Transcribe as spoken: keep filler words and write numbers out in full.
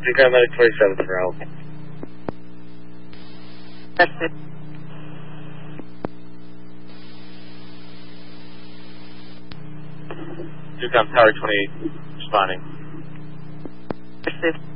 Decon Medic twenty-seven for help. That's it. Decon Tower twenty-eight responding. That's it.